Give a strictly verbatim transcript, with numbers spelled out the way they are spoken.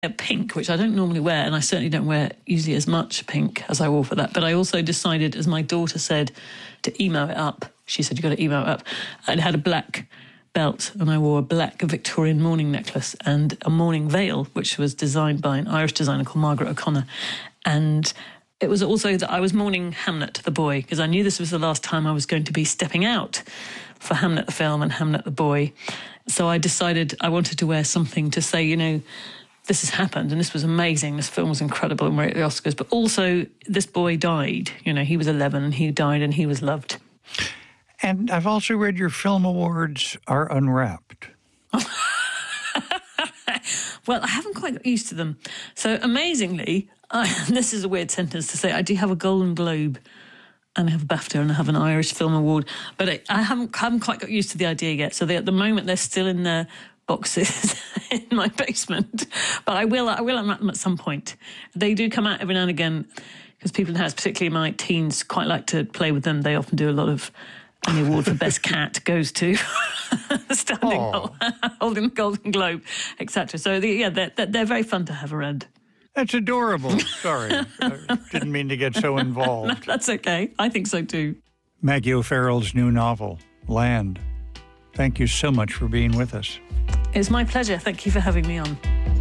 pink, which I don't normally wear, and I certainly don't wear usually as much pink as I wore for that. But I also decided, as my daughter said, to emo it up. She said, you've got to emo it up. And it had a black belt, and I wore a black Victorian mourning necklace and a mourning veil, which was designed by an Irish designer called Margaret O'Connor. And it was also that I was mourning Hamnet, the boy, because I knew this was the last time I was going to be stepping out for Hamnet the film and Hamnet the boy. So I decided I wanted to wear something to say, you know, this has happened and this was amazing. This film was incredible and we're at the Oscars. But also, this boy died. You know, he was eleven and he died and he was loved. And I've also read your film awards are unwrapped. Well, I haven't quite got used to them. So amazingly, I, this is a weird sentence to say, I do have a Golden Globe and I have a BAFTA and I have an Irish Film Award, but I, I haven't, haven't quite got used to the idea yet. So they, at the moment, they're still in their boxes in my basement. But I will, I will unwrap them at some point. They do come out every now and again because people in the house, particularly my teens, quite like to play with them. They often do a lot of... And the award for Best Cat goes to standing oh. holding the Golden Globe, et cetera. So, the, yeah, they're, they're very fun to have around. That's adorable. Sorry. I didn't mean to get so involved. No, that's okay. I think so, too. Maggie O'Farrell's new novel, Land. Thank you so much for being with us. It's my pleasure. Thank you for having me on.